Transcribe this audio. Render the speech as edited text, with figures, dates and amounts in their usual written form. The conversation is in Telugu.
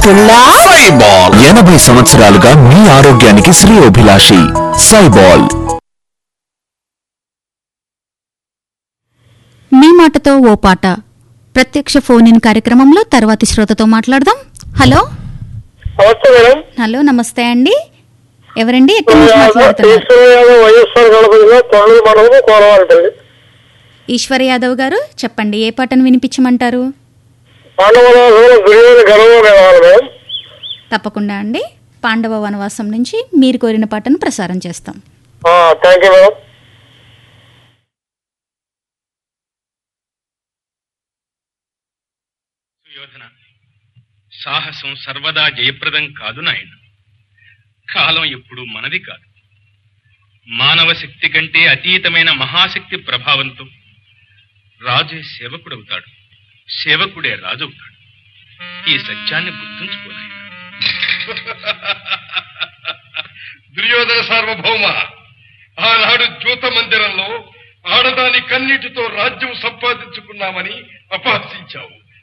అంటున్నా సైబాల్ 80 సంవత్సరాలుగా మీ ఆరోగ్యానికి శ్రేయోభిలాషి సైబాల్. మీ మాటతో ఓ పాట ప్రత్యక్ష ఫోన్ ఇన్ కార్యక్రమంలో తర్వాతి శ్రోతతో మాట్లాడదాం. హలో నమస్తే మేడం. హలో నమస్తే అండి. ఎవరండి, ఎక్కడి నుంచి మాట్లాడుతున్నారు? ఈశ్వర్ యాదవ్ గారు చెప్పండి, ఏ పాటను వినిపించమంటారు? తప్పకుండా అండి, పాండవ వనవాసం నుంచి మీరు కోరిన పాటను ప్రసారం చేస్తాం. సాహసం సర్వదా జయప్రదం కాదు నాయన. కాలం ఎప్పుడు మనది కాదు. మానవ శక్తి కంటే అతీతమైన మహాశక్తి ప్రభావంతో రాజే సేవకుడవుతాడు, సేవకుడే రాజవుతాడు. ఈ సత్యాన్ని గుర్తుంచుకోనాయన. దుర్యోధన సార్వభౌమ, ఆనాడు జ్యోత మందిరంలో ఆడదాని కన్నీటితో రాజ్యం సంపాదించుకున్నామని అపహసించావు.